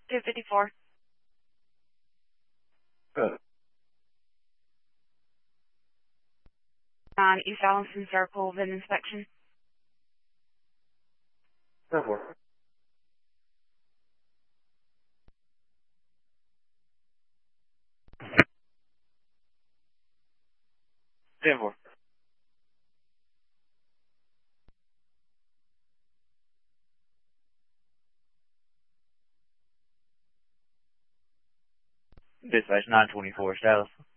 254. Good. On East Allenson Circle, VIN inspection. 10-4. Dispatch 924, Dallas.